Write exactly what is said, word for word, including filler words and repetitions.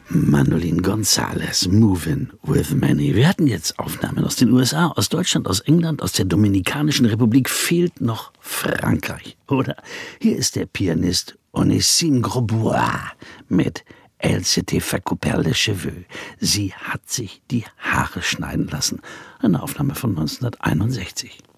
Manolín González, Movin' with Many. Wir hatten jetzt Aufnahmen aus den U S A, aus Deutschland, aus England, aus der Dominikanischen Republik. Fehlt noch Frankreich, oder? Hier ist der Pianist Onésime Grosbois mit Elle s'était fait couper les cheveux. Sie hat sich die Haare schneiden lassen. Eine Aufnahme von neunzehnhunderteinundsechzig.